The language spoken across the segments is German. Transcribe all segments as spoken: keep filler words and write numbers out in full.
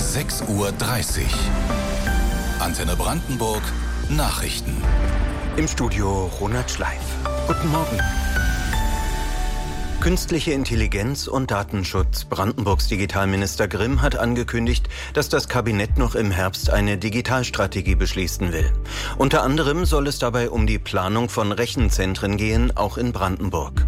sechs Uhr dreißig. Antenne Brandenburg Nachrichten. Im Studio Ronald Schleif. Guten Morgen. Künstliche Intelligenz und Datenschutz. Brandenburgs Digitalminister Grimm hat angekündigt, dass das Kabinett noch im Herbst eine Digitalstrategie beschließen will. Unter anderem soll es dabei um die Planung von Rechenzentren gehen, auch in Brandenburg.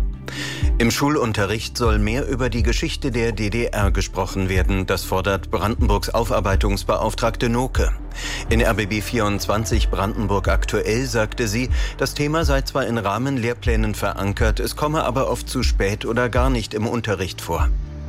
Im Schulunterricht soll mehr über die Geschichte der D D R gesprochen werden. Das fordert Brandenburgs Aufarbeitungsbeauftragte Noke. In R B B vierundzwanzig Brandenburg aktuell sagte sie, das Thema sei zwar in Rahmenlehrplänen verankert, es komme aber oft zu spät oder gar nicht im Unterricht vor.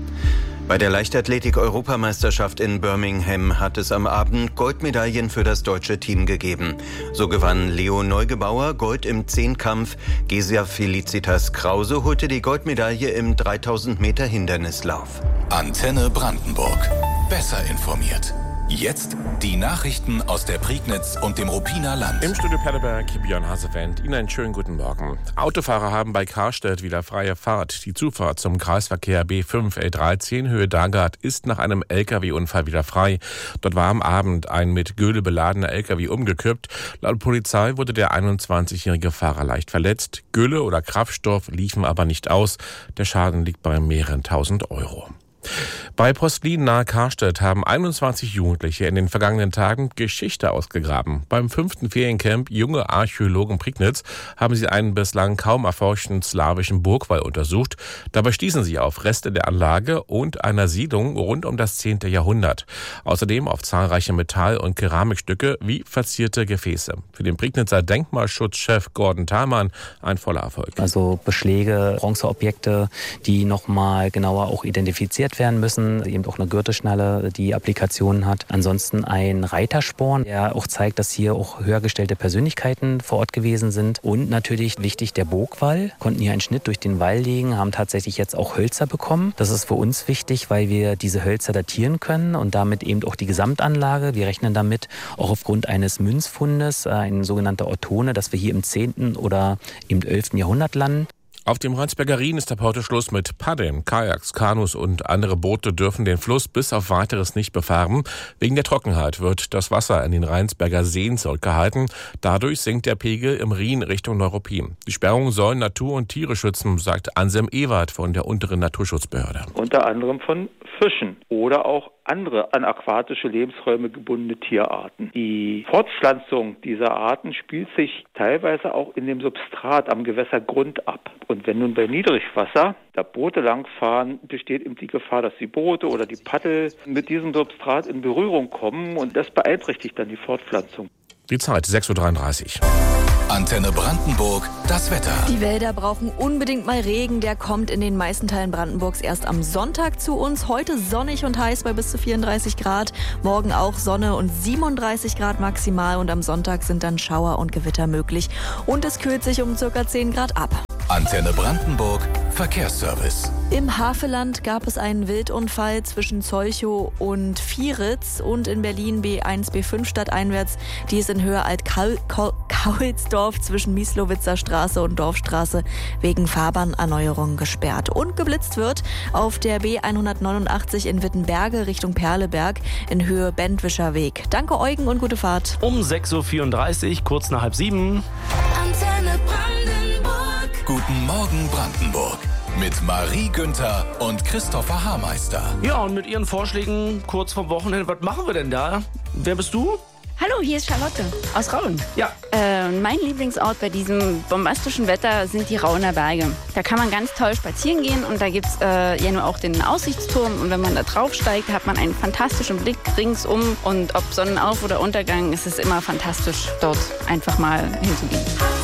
Bei der Leichtathletik-Europameisterschaft in Birmingham hat es am Abend Goldmedaillen für das deutsche Team gegeben. So gewann Leo Neugebauer Gold im Zehnkampf, Gesia Felicitas Krause holte die Goldmedaille im dreitausend Meter Hindernislauf. Antenne Brandenburg. Besser informiert. Jetzt die Nachrichten aus der Prignitz und dem Ruppiner Land. Im Studio Perleberg, Björn Hasefeld. Ihnen einen schönen guten Morgen. Autofahrer haben bei Karstedt wieder freie Fahrt. Die Zufahrt zum Kreisverkehr B fünf L dreizehn Höhe Dargard ist nach einem L K W-Unfall wieder frei. Dort war am Abend ein mit Gülle beladener L K W umgekippt. Laut Polizei wurde der einundzwanzigjährige Fahrer leicht verletzt. Gülle oder Kraftstoff liefen aber nicht aus. Der Schaden liegt bei mehreren tausend Euro. Bei Postlin nahe Karstedt haben einundzwanzig Jugendliche in den vergangenen Tagen Geschichte ausgegraben. Beim fünften Feriencamp Junge Archäologen Prignitz haben sie einen bislang kaum erforschten slawischen Burgwall untersucht. Dabei stießen sie auf Reste der Anlage und einer Siedlung rund um das zehnte Jahrhundert. Außerdem auf zahlreiche Metall- und Keramikstücke wie verzierte Gefäße. Für den Prignitzer Denkmalschutzchef Gordon Thalmann ein voller Erfolg. Also Beschläge, Bronzeobjekte, die nochmal genauer auch identifiziert werden müssen. Eben auch eine Gürtelschnalle, die Applikationen hat. Ansonsten ein Reitersporn, der auch zeigt, dass hier auch höher gestellte Persönlichkeiten vor Ort gewesen sind. Und natürlich wichtig der Burgwall. Konnten hier einen Schnitt durch den Wall legen, haben tatsächlich jetzt auch Hölzer bekommen. Das ist für uns wichtig, weil wir diese Hölzer datieren können und damit eben auch die Gesamtanlage. Wir rechnen damit auch aufgrund eines Münzfundes, ein sogenannter Ortone, dass wir hier im zehnten oder im elften Jahrhundert landen. Auf dem Rheinsberger Rhin ist ab heute Schluss mit Paddeln. Kajaks, Kanus und andere Boote dürfen den Fluss bis auf Weiteres nicht befahren. Wegen der Trockenheit wird das Wasser in den Rheinsberger Seen zurückgehalten. Dadurch sinkt der Pegel im Rhin Richtung Neuruppin. Die Sperrungen sollen Natur und Tiere schützen, sagt Anselm Ewert von der unteren Naturschutzbehörde. Unter anderem von Fischen oder auch andere an aquatische Lebensräume gebundene Tierarten. Die Fortpflanzung dieser Arten spielt sich teilweise auch in dem Substrat am Gewässergrund ab. Und wenn nun bei Niedrigwasser da Boote langfahren, besteht eben die Gefahr, dass die Boote oder die Paddel mit diesem Substrat in Berührung kommen und das beeinträchtigt dann die Fortpflanzung. Die Zeit sechs Uhr dreiunddreißig. Antenne Brandenburg, das Wetter. Die Wälder brauchen unbedingt mal Regen. Der kommt in den meisten Teilen Brandenburgs erst am Sonntag zu uns. Heute sonnig und heiß bei bis zu vierunddreißig Grad. Morgen auch Sonne und siebenunddreißig Grad maximal. Und am Sonntag sind dann Schauer und Gewitter möglich. Und es kühlt sich um circa zehn Grad ab. Antenne Brandenburg, Verkehrsservice. Im Havelland gab es einen Wildunfall zwischen Zolchow und Vieritz und in Berlin B eins, B fünf stadteinwärts. Die ist in Höhe Alt-Kaulsdorf zwischen Mieslowitzer Straße und Dorfstraße wegen Fahrbahnerneuerung gesperrt. Und geblitzt wird auf der B hundertneunundachtzig in Wittenberge Richtung Perleberg in Höhe Bentwischer Weg. Danke Eugen und gute Fahrt. Um sechs Uhr vierunddreißig, kurz nach halb sieben. Antenne Brandenburg. Guten Morgen Brandenburg. Mit Marie Günther und Christopher Haarmeister. Ja, und mit Ihren Vorschlägen kurz vom Wochenende. Was machen wir denn da? Wer bist du? Hallo, hier ist Charlotte aus Rauen. Ja. Äh, mein Lieblingsort bei diesem bombastischen Wetter sind die Rauener Berge. Da kann man ganz toll spazieren gehen und da gibt es äh, ja nur auch den Aussichtsturm. Und wenn man da drauf steigt, hat man einen fantastischen Blick ringsum. Und ob Sonnenauf- oder Untergang, ist es immer fantastisch, dort einfach mal hinzugehen.